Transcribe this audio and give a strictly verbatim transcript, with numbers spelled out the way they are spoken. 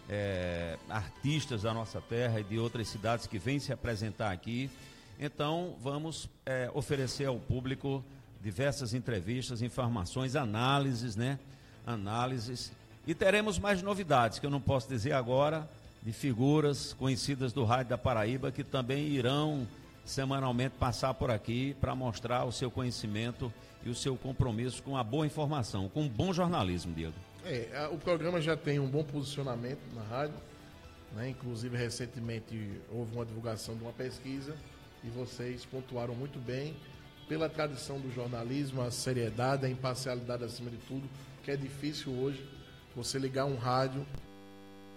é, artistas da nossa terra e de outras cidades que vêm se apresentar aqui. Então, vamos é, oferecer ao público diversas entrevistas, informações, análises, né? Análises. E teremos mais novidades, que eu não posso dizer agora, de figuras conhecidas do Rádio da Paraíba, que também irão semanalmente passar por aqui para mostrar o seu conhecimento e o seu compromisso com a boa informação, com um bom jornalismo, Diego. É, o programa já tem um bom posicionamento na rádio, né? Inclusive recentemente houve uma divulgação de uma pesquisa e vocês pontuaram muito bem pela tradição do jornalismo, a seriedade, a imparcialidade acima de tudo, que é difícil hoje você ligar um rádio